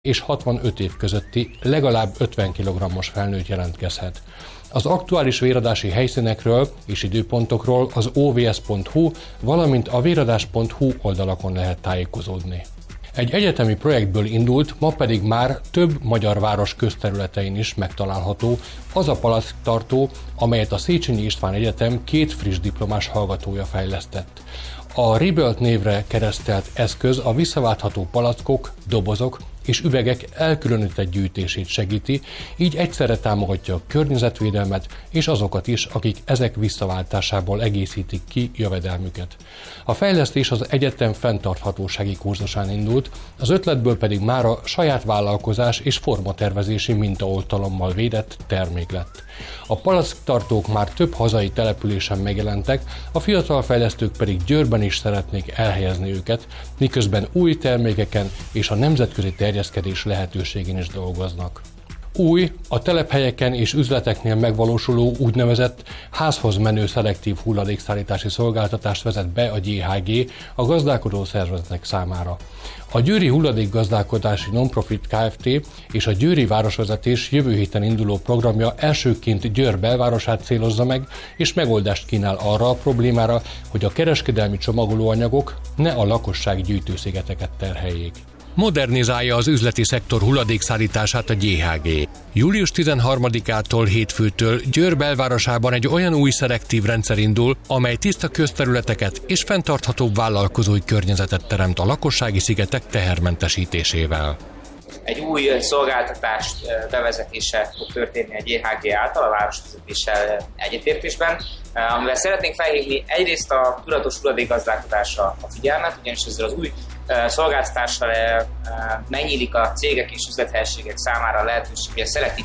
és 65 év közötti legalább 50 kg-os felnőtt jelentkezhet. Az aktuális véradási helyszínekről és időpontokról az ovs.hu, valamint a véradás.hu oldalakon lehet tájékozódni. Egy egyetemi projektből indult, ma pedig már több magyar város közterületein is megtalálható az a palacktartó, amelyet a Széchenyi István Egyetem 2 friss diplomás hallgatója fejlesztett. A Rebuild névre keresztelt eszköz a visszaváltható palackok, dobozok és üvegek elkülönített gyűjtését segíti, így egyszerre támogatja a környezetvédelmet és azokat is, akik ezek visszaváltásából egészítik ki jövedelmüket. A fejlesztés az egyetem fenntarthatósági kurzusán indult, az ötletből pedig már a saját vállalkozás és formatervezési mintaoltalommal védett termék lett. A palacktartók már több hazai településen megjelentek, a fiatal fejlesztők pedig Győrben is szeretnék elhelyezni őket, miközben új termékeken és a nemzetközi terjeszkedés lehetőségén is dolgoznak. Új, a telephelyeken és üzleteknél megvalósuló úgynevezett házhoz menő szelektív hulladékszállítási szolgáltatást vezet be a GHG a gazdálkodó szervezetek számára. A Győri Hulladékgazdálkodási Nonprofit Kft. És a győri városvezetés jövő héten induló programja elsőként Győr belvárosát célozza meg, és megoldást kínál arra a problémára, hogy a kereskedelmi csomagolóanyagok ne a lakosság gyűjtőszigeteket terheljék. Modernizálja az üzleti szektor hulladékszállítását a GHG. Július 13-ától hétfőtől Győr belvárosában egy olyan új szelektív rendszer indul, amely tiszta közterületeket és fenntarthatóbb vállalkozói környezetet teremt a lakossági szigetek tehermentesítésével. Egy új szolgáltatás bevezetése fog történni a GHG által, a városvezetéssel egyetértésben, amivel szeretnénk felhívni egyrészt a tudatos hulladékgazdálkodásra a figyelmet, ugyanis ezzel az új szolgáltatással megnyílik a cégek és üzlethelyiségek számára a lehetőség, hogy a szelektív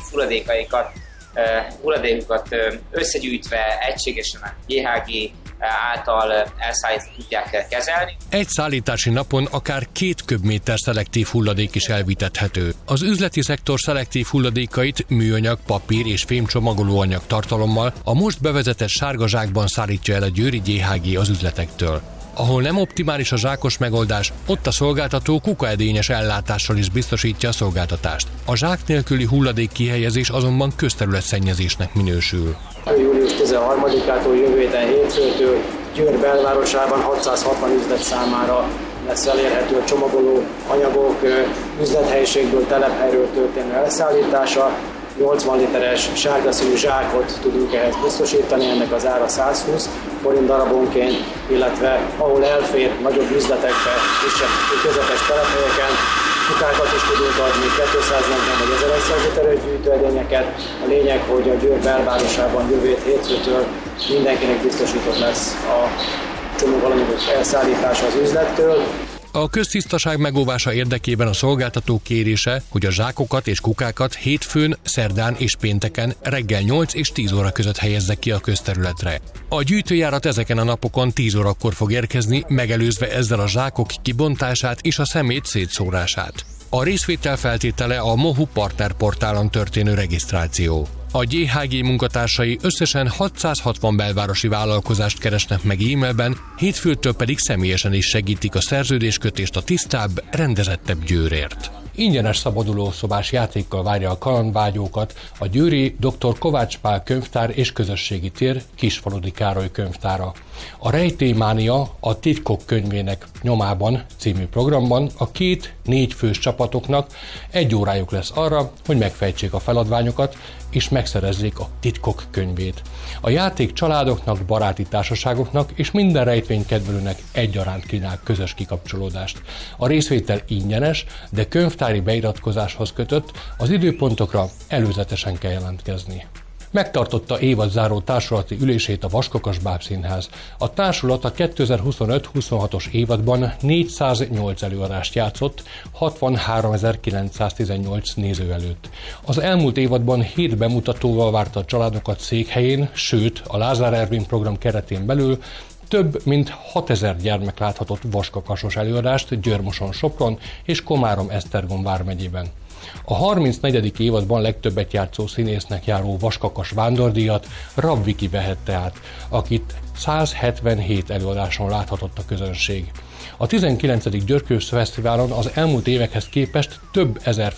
hulladékokat összegyűjtve egységesen a GHG által elszállítva tudják kezelni. Egy szállítási napon akár 2 köbméter szelektív hulladék is elvitethető. Az üzleti szektor szelektív hulladékait műanyag, papír és fémcsomagolóanyag tartalommal a most bevezetett sárga zsákban szállítja el a győri GHG az üzletektől. Ahol nem optimális a zsákos megoldás, ott a szolgáltató kukaedényes ellátással is biztosítja a szolgáltatást. A zsák nélküli hulladék kihelyezés azonban közterületszennyezésnek minősül. Július 13-ától jövő héten hétfőtől Győr belvárosában 660 üzlet számára lesz elérhető a csomagoló anyagok üzlethelyiségből, telephelyről történő elszállítása. 80 literes sárga színű zsákot tudunk ehhez biztosítani, ennek az ára 120 forint darabonként, illetve ahol elfér nagyobb üzletekbe, kisebb közepes telephelyeken, kukákat is tudunk adni, 240 vagy 1100 literes gyűjtőedényeket. A lényeg, hogy a Győr belvárosában jövő hétfőtől mindenkinek biztosított lesz a csomagolóanyagok elszállítása az üzlettől. A köztisztaság megóvása érdekében a szolgáltató kérése, hogy a zsákokat és kukákat hétfőn, szerdán és pénteken reggel 8 és 10 óra között helyezze ki a közterületre. A gyűjtőjárat ezeken a napokon 10 órakor fog érkezni, megelőzve ezzel a zsákok kibontását és a szemét szétszórását. A részvétel feltétele a MOHU partnerportálon történő regisztráció. A GHG munkatársai összesen 660 belvárosi vállalkozást keresnek meg e-mailben, hétfőtől pedig személyesen is segítik a szerződéskötést a tisztább, rendezettebb Győrért. Ingyenes szabadulószobás játékkal várja a kalandvágyókat a győri dr. Kovács Pál könyvtár és közösségi tér Kisfaludy Károly könyvtára. A Rejtélymánia a titkok könyvének nyomában című programban a 2-4 fős csapatoknak 1 órájuk lesz arra, hogy megfejtsék a feladványokat és megszerezzék a titkok könyvét. A játék családoknak, baráti társaságoknak és minden rejtvénykedvelőnek egyaránt kínál közös kikapcsolódást. A részvétel ingyenes, de könyvtári beiratkozáshoz kötött, az időpontokra előzetesen kell jelentkezni. Megtartotta évadzáró társulati ülését a Vaskakas Bábszínház. A társulat a 2025-26-os évadban 408 előadást játszott, 63.918 néző előtt. Az elmúlt évadban 7 bemutatóval várta a családokat székhelyén, sőt a Lázár Ervin program keretén belül több mint 6000 gyermek láthatott vaskakasos előadást Győr-Moson-Sopron és Komárom-Esztergom vármegyében. A 34. évadban legtöbbet játszó színésznek járó Vaskakas vándordíjat Rabb Viki vehette át, akit 177 előadáson láthatott a közönség. A 19. Györkőz Fesztiválon az elmúlt évekhez képest több ezer